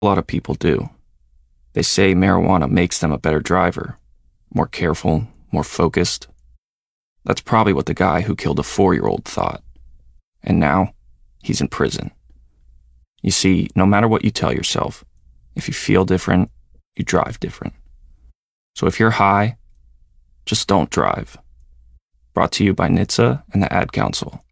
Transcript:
A lot of people do. They say marijuana makes them a better driver, more careful, more focused. That's probably what the guy who killed a 4-year-old thought. And now, he's in prison. You see, no matter what you tell yourself, if you feel different, you drive different. So if you're high, just don't drive. Brought to you by NHTSA and the Ad Council.